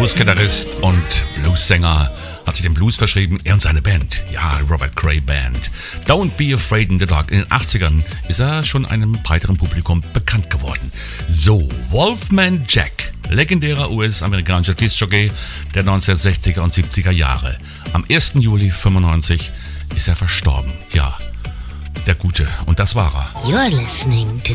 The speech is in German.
Blues-Gitarrist und Blues-Sänger, hat sich dem Blues verschrieben, er und seine Band, ja, Robert Cray Band. Don't Be Afraid in the Dark. In den 80ern ist er schon einem breiteren Publikum bekannt geworden. So, Wolfman Jack, legendärer US-amerikanischer Disc-Jockey der 1960er und 70er Jahre. Am 1. Juli 1995 ist er verstorben. Ja, der Gute. Und das war er. You're listening to